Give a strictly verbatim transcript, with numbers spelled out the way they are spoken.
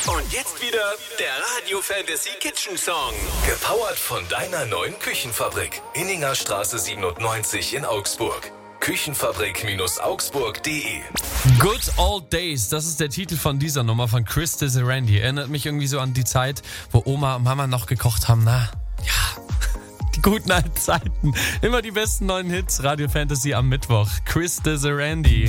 Und jetzt wieder der Radio Fantasy Kitchen Song. Gepowert von deiner neuen Küchenfabrik. Inningerstraße siebenundneunzig in Augsburg. Küchenfabrik-augsburg punkt de. Good Old Days, das ist der Titel von dieser Nummer von Chris Desirandi. Erinnert mich irgendwie so an die Zeit, wo Oma und Mama noch gekocht haben. Na, ja, die guten alten Zeiten. Immer die besten neuen Hits. Radio Fantasy am Mittwoch. Chris Desirandi.